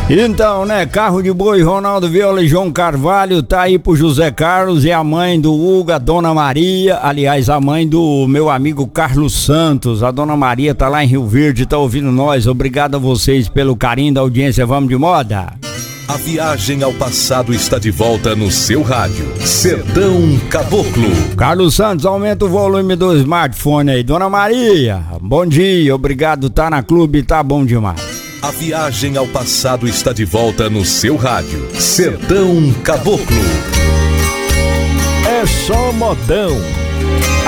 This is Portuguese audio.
Então, né, Carro de Boi, Ronaldo Viola e João Carvalho, tá aí pro José Carlos e a mãe do Hugo, a Dona Maria, aliás, a mãe do meu amigo Carlos Santos. A Dona Maria tá lá em Rio Verde, tá ouvindo nós. Obrigado a vocês pelo carinho da audiência. Vamos de moda? A viagem ao passado está de volta no seu rádio. Sertão Caboclo. Carlos Santos, aumenta o volume do smartphone aí. Dona Maria, bom dia, obrigado, tá na clube, tá bom demais. A viagem ao passado está de volta no seu rádio. Sertão Caboclo. É só modão.